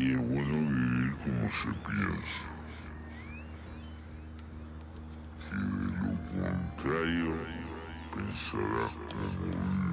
y es bueno vivir como se piensa, que de lo contrario pensarás como vivir.